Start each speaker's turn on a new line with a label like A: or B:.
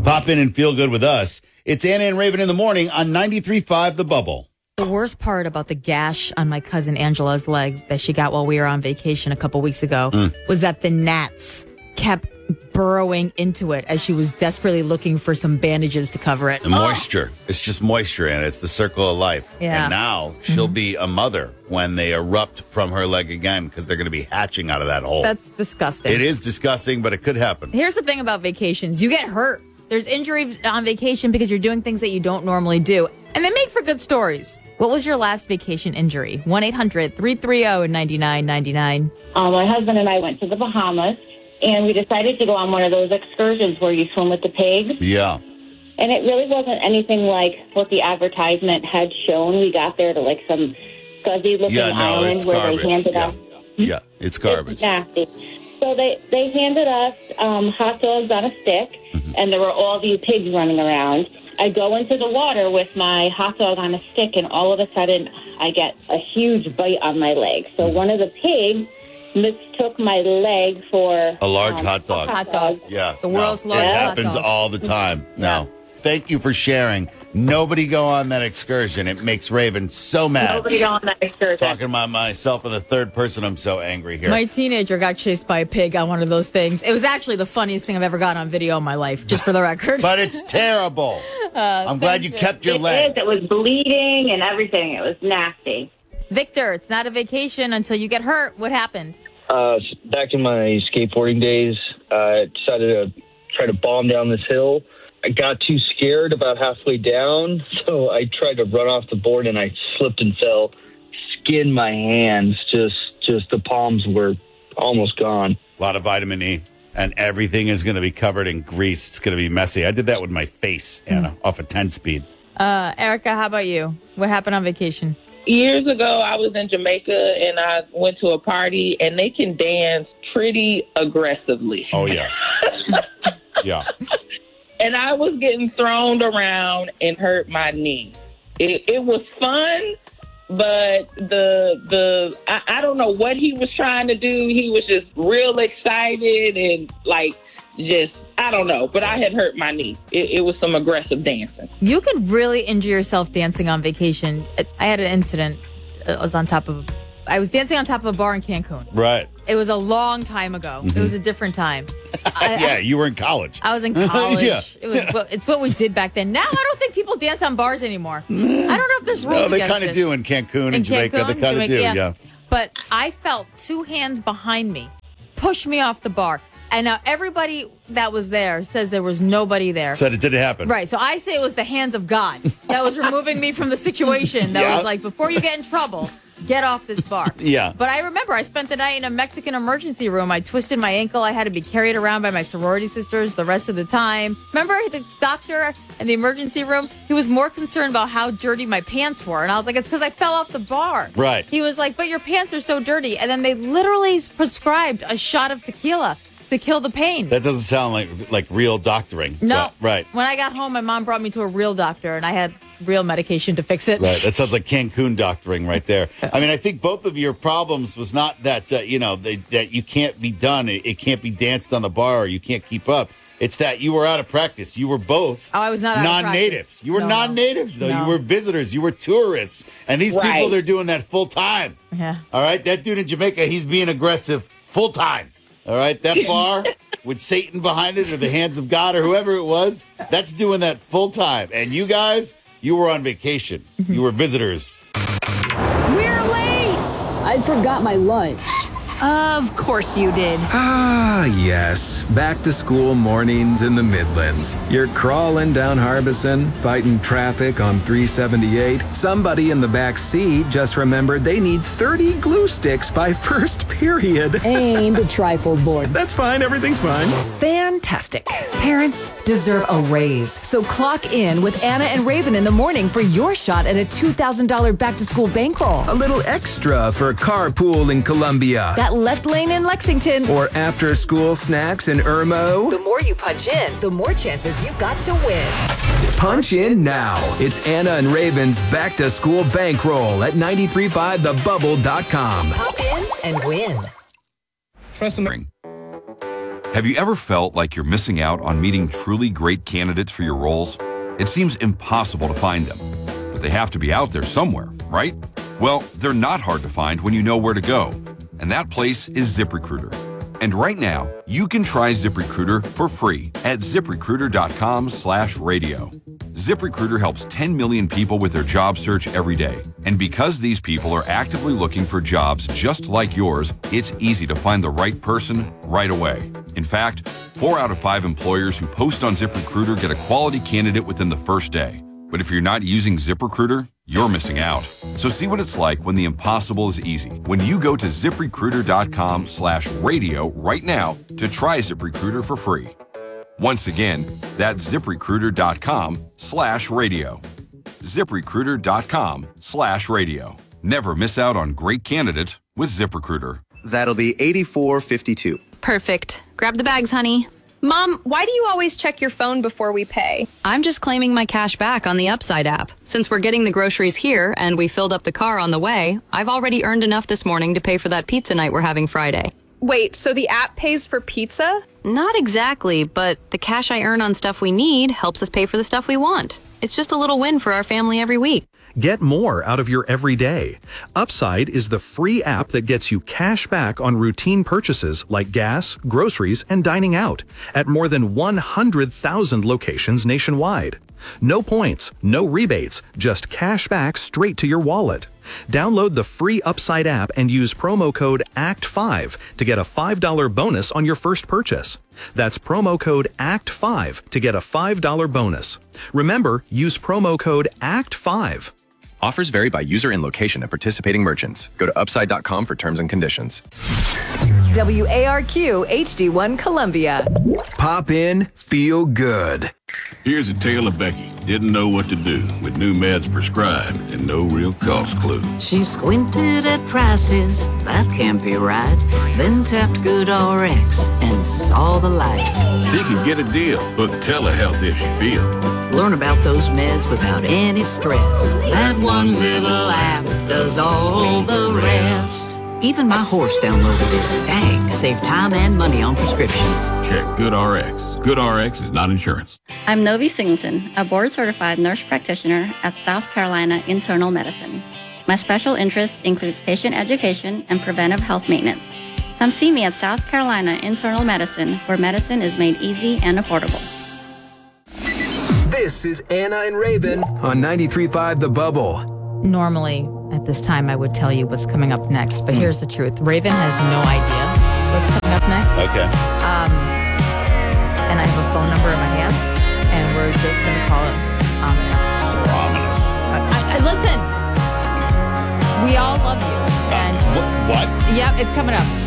A: Pop in and feel good with us. It's Anna and Raven in the morning on 93.5 The Bubble.
B: The worst part about the gash on my cousin Angela's leg that she got while we were on vacation a couple weeks ago was that the gnats kept burrowing into it as she was desperately looking for some bandages to cover it.
A: The moisture. It's just moisture, Anna. It's the circle of life.
B: Yeah.
A: And now she'll be a mother when they erupt from her leg again because they're going to be hatching out of that hole.
B: That's disgusting.
A: It is disgusting, but it could happen.
B: Here's the thing about vacations. You get hurt. There's injuries on vacation because you're doing things that you don't normally do. And they make for good stories. What was your last vacation injury? 1-800-330-9999.
C: My husband and I went to the Bahamas, and we decided to go on one of those excursions where you swim with the pigs.
A: Yeah.
C: And it really wasn't anything like what the advertisement had shown. We got there to like some fuzzy-looking island
A: it's
C: where
A: garbage.
C: they handed us.
A: Yeah, it's garbage.
C: It's nasty. So they handed us hot dogs on a stick, and there were all these pigs running around. I go into the water with my hot dog on a stick, and all of a sudden, I get a huge bite on my leg. So one of the pigs mistook my leg for
A: a large hot dog.
B: Hot dog.
A: Yeah.
B: The world's largest
A: It
B: hot
A: happens
B: dog.
A: all the time. No. Thank you for sharing. Nobody go on that excursion. It makes Raven so mad.
C: Nobody on that excursion.
A: Talking about myself in the third person, I'm so angry here.
B: My teenager got chased by a pig on one of those things. It was actually the funniest thing I've ever gotten on video in my life, just for the record.
A: But it's terrible. I'm glad you kept your leg.
C: It was bleeding and everything. It was nasty.
B: Victor, it's not a vacation until you get hurt. What happened?
D: Back in my skateboarding days, I decided to try to bomb down this hill. I got too scared about halfway down, so I tried to run off the board and I slipped and fell. Skinned my hands, just the palms were almost gone.
A: A lot of vitamin E. And everything is going to be covered in grease. It's going to be messy. I did that with my face, Anna, off a 10-speed.
B: Erica, how about you? What happened on vacation?
E: Years ago, I was in Jamaica, and I went to a party, and they can dance pretty aggressively.
A: Oh, yeah. Yeah.
E: And I was getting thrown around and hurt my knee. It was fun, but I don't know what he was trying to do. He was just real excited and I don't know. But I had hurt my knee. It was some aggressive dancing.
B: You can really injure yourself dancing on vacation. I had an incident. I was dancing on top of a bar in Cancun.
A: Right.
B: It was a long time ago. It was a different time.
A: Yeah, you were in college.
B: I was in college.
A: Yeah.
B: It's what we did back then. Now I don't think people dance on bars anymore. I don't know if there's rules
A: No, they
B: against
A: kind of
B: it.
A: do in Cancun and Jamaica. They kind of do, yeah.
B: But I felt two hands behind me push me off the bar. And now everybody that was there says there was nobody there.
A: Said it didn't happen.
B: Right. So I say it was the hands of God that was removing me from the situation. That was like, before you get in trouble, get off this bar.
A: Yeah.
B: But I remember I spent the night in a Mexican emergency room. I twisted my ankle. I had to be carried around by my sorority sisters the rest of the time. Remember the doctor in the emergency room? He was more concerned about how dirty my pants were. And I was like, it's because I fell off the bar.
A: Right.
B: He was like, but your pants are so dirty. And then they literally prescribed a shot of tequila to kill the pain.
A: That doesn't sound like real doctoring.
B: No.
A: But, right.
B: When I got home, my mom brought me to a real doctor, and I had real medication to fix it.
A: Right. That sounds like Cancun doctoring right there. I mean, I think both of your problems was not that, that you can't be done. It can't be danced on the bar or you can't keep up. It's that you were out of practice. You were both
B: I was not out of
A: non-natives.
B: practice.
A: You were
B: No.
A: non-natives, though.
B: No.
A: You were visitors. You were tourists. And these
E: Right.
A: people, they're doing that full time.
B: Yeah.
A: All right? That dude in Jamaica, he's being aggressive full time. All right? That bar with Satan behind it or the hands of God or whoever it was, that's doing that full time. And you guys, you were on vacation. You were visitors.
F: We're late!
G: I forgot my lunch.
F: Of course you did.
H: Ah, yes. Back to school mornings in the Midlands. You're crawling down Harbison, fighting traffic on 378. Somebody in the back seat just remembered they need 30 glue sticks by first period.
G: And a trifold board.
H: That's fine. Everything's fine.
I: Fantastic. Parents deserve a raise. So clock in with Anna and Raven in the morning for your shot at a $2,000 back-to-school bankroll.
H: A little extra for carpool in Columbia.
I: That left lane in Lexington.
H: Or after-school snacks in Irmo.
I: The more you punch in, the more chances you've got to win.
H: Punch in now. It's Anna and Raven's back-to-school bankroll at 935thebubble.com.
I: Pop in and win.
H: Trust me.
J: Have you ever felt like you're missing out on meeting truly great candidates for your roles? It seems impossible to find them, but they have to be out there somewhere, right? Well, they're not hard to find when you know where to go, and that place is ZipRecruiter. And right now, you can try ZipRecruiter for free at ZipRecruiter.com/radio. ZipRecruiter helps 10 million people with their job search every day. And because these people are actively looking for jobs just like yours, it's easy to find the right person right away. In fact, 4 out of 5 employers who post on ZipRecruiter get a quality candidate within the first day. But if you're not using ZipRecruiter, you're missing out. So see what it's like when the impossible is easy. When you go to ZipRecruiter.com/radio right now to try ZipRecruiter for free. Once again, that's ZipRecruiter.com/radio. ZipRecruiter.com/radio. Never miss out on great candidates with ZipRecruiter.
K: That'll be $84.52.
L: Perfect. Grab the bags, honey.
M: Mom, why do you always check your phone before we pay?
L: I'm just claiming my cash back on the Upside app. Since we're getting the groceries here and we filled up the car on the way, I've already earned enough this morning to pay for that pizza night we're having Friday.
M: Wait, so the app pays for pizza?
L: Not exactly, but the cash I earn on stuff we need helps us pay for the stuff we want. It's just a little win for our family every week.
N: Get more out of your everyday. Upside is the free app that gets you cash back on routine purchases like gas, groceries, and dining out at more than 100,000 locations nationwide. No points, no rebates, just cash back straight to your wallet. Download the free Upside app and use promo code ACT5 to get a $5 bonus on your first purchase. That's promo code ACT5 to get a $5 bonus. Remember, use promo code ACT5.
O: Offers vary by user and location at participating merchants. Go to upside.com for terms and conditions.
I: WARQ HD1 Columbia.
H: Pop in, feel good.
P: Here's a tale of Becky. Didn't know what to do with new meds prescribed and no real cost clue.
Q: She squinted at prices, that can't be right. Then tapped GoodRx and saw the light.
P: She can get a deal. Book telehealth if she feels.
Q: Learn about those meds without any stress. That one little app does all the rest. Even my horse downloaded it. Dang, save time and money on prescriptions.
P: Check GoodRx. GoodRx is not insurance.
R: I'm Novi Singleton, a board-certified nurse practitioner at South Carolina Internal Medicine. My special interests includes patient education and preventive health maintenance. Come see me at South Carolina Internal Medicine, where medicine is made easy and affordable.
H: This is Anna and Raven on 93.5 The Bubble.
B: Normally, at this time, I would tell you what's coming up next, but here's the truth. Raven has no idea what's coming up next.
A: Okay.
B: And I have a phone number in my hand, and we're just going to call it ominous.
A: Ominous.
B: Listen, we all love you. And
A: what?
B: Yep, it's coming up.